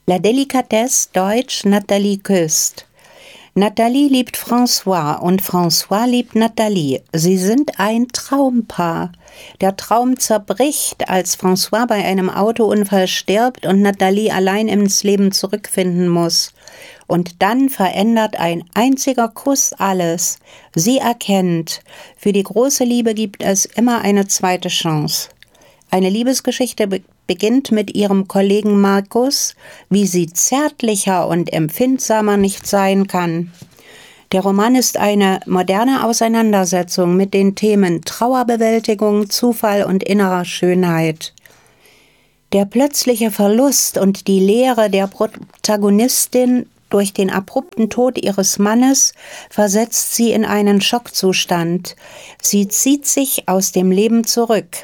La Délicatesse, deutsch Nathalie küsst. Nathalie liebt François und François liebt Nathalie. Sie sind ein Traumpaar. Der Traum zerbricht, als François bei einem Autounfall stirbt und Nathalie allein ins Leben zurückfinden muss. Und dann verändert ein einziger Kuss alles. Sie erkennt, für die große Liebe gibt es immer eine zweite Chance. Eine Liebesgeschichte beginnt mit ihrem Kollegen Markus, wie sie zärtlicher und empfindsamer nicht sein kann. Der Roman ist eine moderne Auseinandersetzung mit den Themen Trauerbewältigung, Zufall und innerer Schönheit. Der plötzliche Verlust und die Leere der Protagonistin durch den abrupten Tod ihres Mannes versetzt sie in einen Schockzustand. Sie zieht sich aus dem Leben zurück.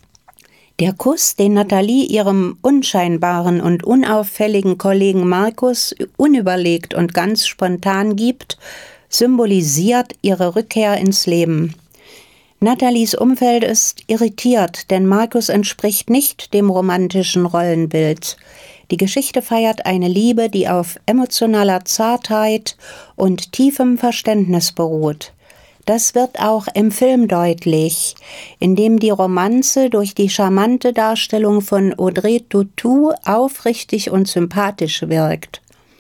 Der Kuss, den Nathalie ihrem unscheinbaren und unauffälligen Kollegen Markus unüberlegt und ganz spontan gibt, symbolisiert ihre Rückkehr ins Leben. Nathalies Umfeld ist irritiert, denn Markus entspricht nicht dem romantischen Rollenbild. Die Geschichte feiert eine Liebe, die auf emotionaler Zartheit und tiefem Verständnis beruht. Das wird auch im Film deutlich, indem die Romanze durch die charmante Darstellung von Audrey Tautou aufrichtig und sympathisch wirkt.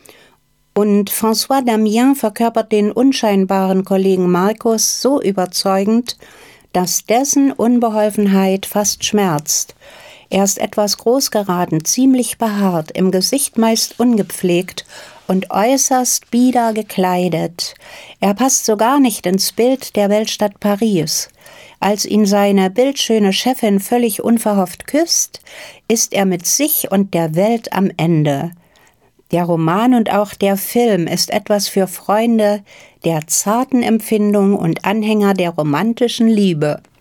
Und François Damiens verkörpert den unscheinbaren Kollegen Markus so überzeugend, dass dessen Unbeholfenheit fast schmerzt. Er ist etwas groß geraten, ziemlich behaart, im Gesicht meist ungepflegt und äußerst bieder gekleidet. Er passt so gar nicht ins Bild der Weltstadt Paris. Als ihn seine bildschöne Chefin völlig unverhofft küsst, ist er mit sich und der Welt am Ende. Der Roman und auch der Film ist etwas für Freunde der zarten Empfindung und Anhänger der romantischen Liebe.